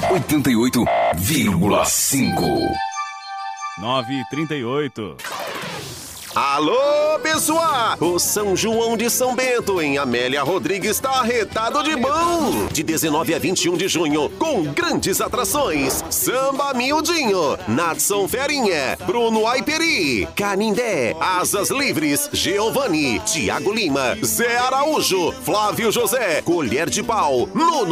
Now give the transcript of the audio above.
88,5. 9h38. Alô, pessoal! O São João de São Bento, em Amélia Rodrigues, está arretado de bom! De 19 a 21 de junho, com grandes atrações: Samba Miudinho, Natson Ferinha, Bruno Aiperi, Canindé, Asas Livres, Giovanni, Tiago Lima, Zé Araújo, Flávio José, Colher de Pau, Nuno